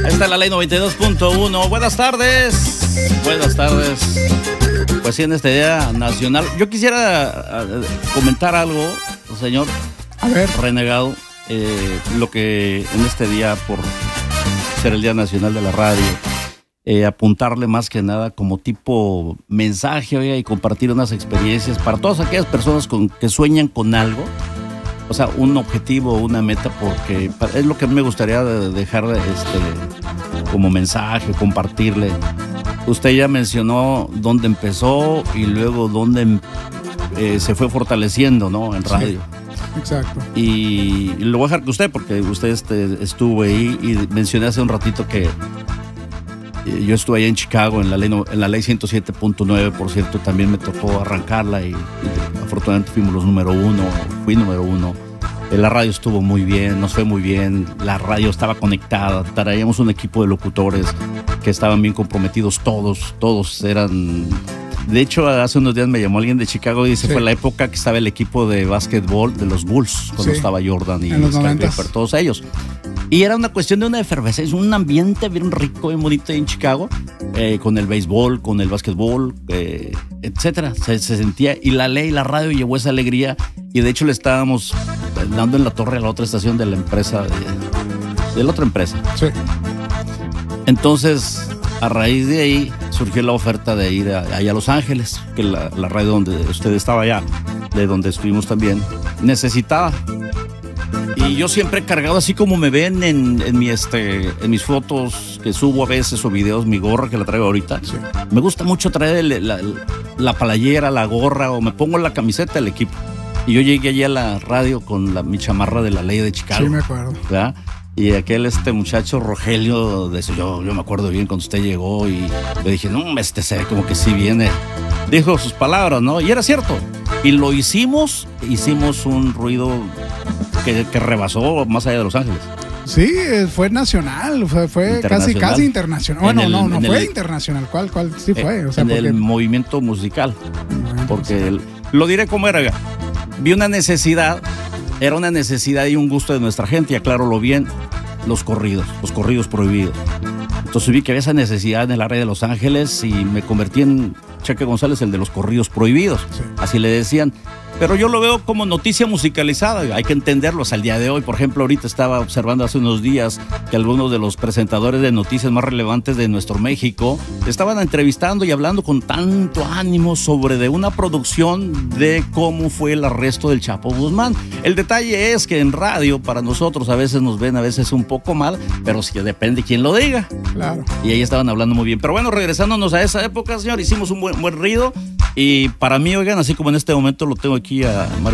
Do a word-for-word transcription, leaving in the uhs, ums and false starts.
Ahí está la ley noventa y dos punto uno. Buenas tardes. Buenas tardes. Pues sí, en este día nacional, yo quisiera comentar algo, señor A ver. Renegado, eh, lo que en este día, por ser el Día Nacional de la Radio, eh, apuntarle más que nada como tipo mensaje, oiga, y compartir unas experiencias para todas aquellas personas con, que sueñan con algo. O sea, un objetivo, una meta, porque es lo que me gustaría dejar este, como mensaje, compartirle. Usted ya mencionó dónde empezó y luego dónde eh, se fue fortaleciendo, ¿no? En radio. Sí, exacto. Y, y lo voy a dejar que usted, porque usted este, estuvo ahí y mencioné hace un ratito que eh, yo estuve allá en Chicago en la ley, en la ley ciento siete punto nueve, por cierto, también me tocó arrancarla y, y afortunadamente fuimos los número uno, fui número uno. La radio estuvo muy bien, nos fue muy bien, la radio estaba conectada, traíamos un equipo de locutores que estaban bien comprometidos, todos, todos eran... De hecho, hace unos días me llamó alguien de Chicago y dice, sí, fue la época que estaba el equipo de básquetbol de los Bulls, cuando sí, estaba Jordan y Skywalker, todos ellos. Y era una cuestión de una efervescencia, un ambiente bien rico, bien bonito en Chicago, eh, con el béisbol, con el básquetbol, eh, etcétera. Se, se sentía, y la ley, la radio llevó esa alegría, y de hecho le estábamos dando en la torre a la otra estación de la empresa, de, de la otra empresa. Sí. Entonces, a raíz de ahí surgió la oferta de ir a, allá a Los Ángeles, que la, la radio donde usted estaba allá, de donde estuvimos también, necesitaba. Y yo siempre he cargado, así como me ven en, en, mi, este, en mis fotos que subo a veces o videos, mi gorra que la traigo ahorita. Sí. Me gusta mucho traer el, la, la playera, la gorra, o me pongo la camiseta del equipo. Y yo llegué allí a la radio con la, mi chamarra de la ley de Chicago. Sí, me acuerdo. ¿Verdad? Y aquel este muchacho Rogelio, de eso, yo, yo me acuerdo bien cuando usted llegó y le dije, no, este se ve como que sí viene. Dijo sus palabras, ¿no? Y era cierto. Y lo hicimos, hicimos un ruido que, que rebasó más allá de Los Ángeles. Sí, fue nacional, fue, fue casi casi internacional. Bueno, el, no, no fue el, internacional. ¿Cuál, cuál sí fue? O sea, en porque... el movimiento musical. El movimiento porque musical. El, lo diré como era. Vi una necesidad, era una necesidad y un gusto de nuestra gente, y acláralo bien, los corridos, los corridos prohibidos. Entonces vi que había esa necesidad en el área de Los Ángeles y me convertí en Cheque González, el de los corridos prohibidos. Sí. Así le decían. Pero yo lo veo como noticia musicalizada, hay que entenderlo hasta el día de hoy. Por ejemplo, ahorita estaba observando hace unos días que algunos de los presentadores de noticias más relevantes de nuestro México estaban entrevistando y hablando con tanto ánimo sobre de una producción de cómo fue el arresto del Chapo Guzmán. El detalle es que en radio, para nosotros, a veces nos ven a veces un poco mal, pero sí que depende quién lo diga. Claro. Y ahí estaban hablando muy bien. Pero bueno, regresándonos a esa época, señor, hicimos un buen, buen ruido. Y para mí, oigan, así como en este momento lo tengo aquí a Mario